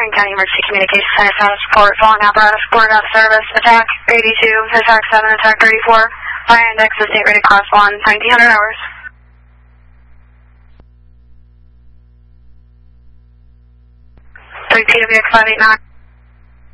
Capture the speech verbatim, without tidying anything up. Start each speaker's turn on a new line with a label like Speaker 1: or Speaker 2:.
Speaker 1: Lorraine County Emergency Communications Center, status report, falling apparatus, board out of service, attack eighty-two, attack seven, attack thirty-four, fire index is state rated class one, nineteen hundred hours. three P W X five eight nine.